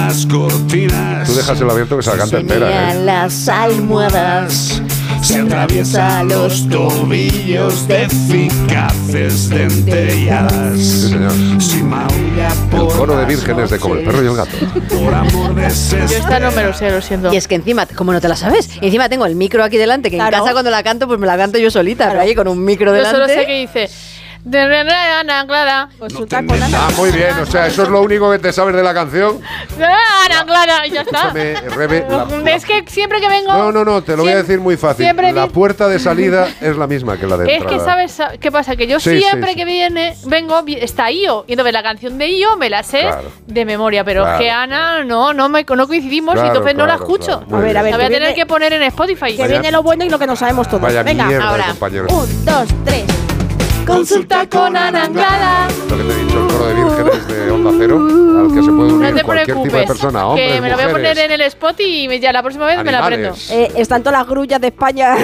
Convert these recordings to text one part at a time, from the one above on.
las cortinas. Tú déjaselo abierto que se la canta entera, Las almohadas. Se atraviesa los tobillos de eficaces dentelladas. Sí, señor. Si maulla El por coro de las vírgenes de Como el perro y el gato. por amor de Yo esta no me lo sé, lo siento. Y es que encima, como no te la sabes, y encima tengo el micro aquí delante, que Claro. en casa cuando la canto, pues me la canto yo solita, pero ahí con un micro Yo delante. solo sé que dice de Ana Clara. Consulta con Ana. Ah, muy bien, o sea, eso es lo único que te sabes de la canción. Ana Clara, y ya está. Escúchame, Rebe, Es que siempre que vengo. No, te lo voy a decir muy fácil. siempre La puerta de salida es la misma que la de Es entrada. que sabes qué pasa, que yo Sí, siempre sí. que vengo está Io, y entonces la canción de Io me la sé Claro. de memoria, pero Claro. que Ana no coincidimos Claro, y entonces no la claro, escucho. claro. Muy A ver, bien. a ver. La voy a que tener viene- que poner en Spotify. Que viene lo bueno y lo que no sabemos todos. Vaya Venga, mierda, ahora. compañeros. 1, 2, 3. Consulta con Ana Anglada. Lo que te he dicho, el coro de vírgenes de Onda Cero, al que se puede No unir te cualquier tipo de preocupes, persona, hombres, que me la voy a mujeres, poner en el spot y ya la próxima vez me la aprendo. animales. Están todas las grullas de España.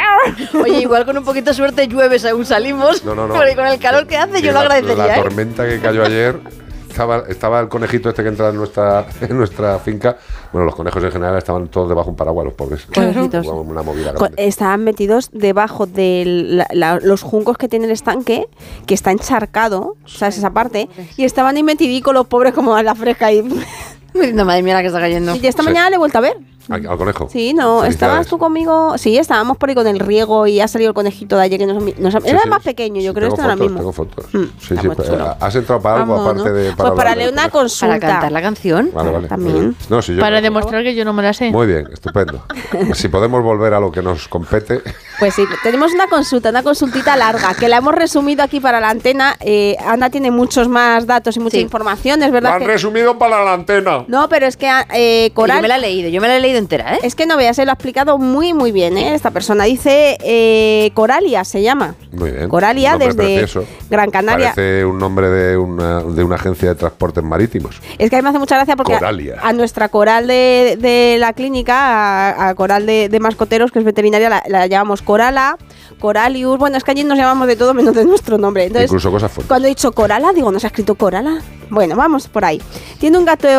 Oye, igual con un poquito de suerte llueve según salimos. No. Porque con el calor que hace yo lo agradecería, La ¿eh? tormenta que cayó ayer, estaba el conejito este que entra en nuestra finca. Bueno, los conejos en general estaban todos debajo de un paraguas, los pobres. Conejitos. Una movida grande. Estaban metidos debajo de los juncos que tiene el estanque, que está encharcado, ¿sabes? Esa parte. Y estaban ahí metidicos los pobres como a la fresca. Y No, madre mía, la que está cayendo. y esta Sí. mañana le he vuelto a ver. Al conejo. Sí, no, Felicidades. estabas tú conmigo. Sí, estábamos por ahí con el riego y ha salido el conejito de ayer que era Sí, más sí. pequeño, yo Sí, creo, tengo este ahora fotos, mismo. Tengo fotos. Sí, está muy pues, chulo. ¿has entrado para algo Vamos, aparte ¿no? de Pues para hablar leer del una conejo? consulta. Para cantar la canción. Vale. También. No, si yo Para demostrar que yo no me la sé. Muy bien, estupendo. Si podemos volver a lo que nos compete. Pues sí, tenemos una consultita larga, que la hemos resumido aquí para la antena. Ana tiene muchos más datos y mucha Sí. información, es Lo verdad han que... resumido para la antena. No, pero es que Yo Coral... me la he leído entera, ¿eh? Es que no veas, se lo ha explicado muy bien, ¿eh? Esta persona dice Coralia se llama. Muy bien. Coralia, Un nombre desde precioso. Gran Canaria. Parece un nombre de una agencia de transportes marítimos. Es que a mí me hace mucha gracia porque Coralia. a nuestra coral de la clínica, a coral de mascoteros, que es veterinaria, la llamamos Corala, Coralius. Bueno, es que allí nos llamamos de todo menos de nuestro nombre. Entonces, Incluso cosas fuertes. cuando he dicho Corala, digo, ¿no se ha escrito Corala? Bueno, vamos por ahí. Tiene un gato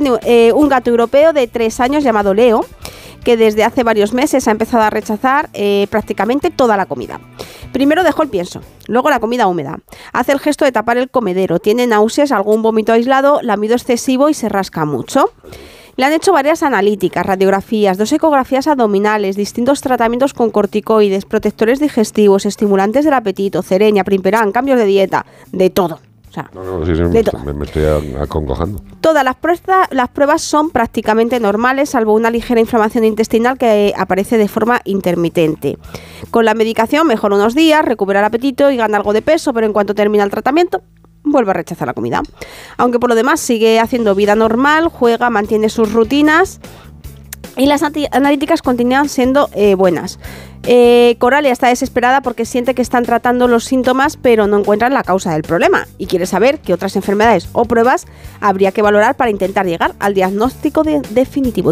europeo de 3 años llamado Leo, que desde hace varios meses ha empezado a rechazar prácticamente toda la comida. Primero dejó el pienso, luego la comida húmeda. Hace el gesto de tapar el comedero, tiene náuseas, algún vómito aislado, lamido excesivo y se rasca mucho. Le han hecho varias analíticas, radiografías, 2 ecografías abdominales, distintos tratamientos con corticoides, protectores digestivos, estimulantes del apetito, Cerenia, Primperan, cambios de dieta, de todo. O sea, No, sí, de todo. me estoy acongojando. Todas las pruebas son prácticamente normales, salvo una ligera inflamación intestinal que aparece de forma intermitente. Con la medicación mejora unos días, recupera el apetito y gana algo de peso, pero en cuanto termina el tratamiento, vuelve a rechazar la comida. Aunque por lo demás sigue haciendo vida normal, juega, mantiene sus rutinas y las analíticas continúan siendo buenas. Coralia está desesperada porque siente que están tratando los síntomas pero no encuentran la causa del problema y quiere saber qué otras enfermedades o pruebas habría que valorar para intentar llegar al diagnóstico definitivo.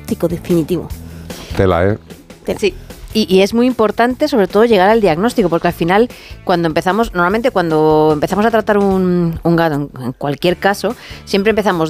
Tela, ¿eh? Sí. Y es muy importante, sobre todo, llegar al diagnóstico, porque al final, normalmente cuando empezamos a tratar un gato, en cualquier caso, siempre empezamos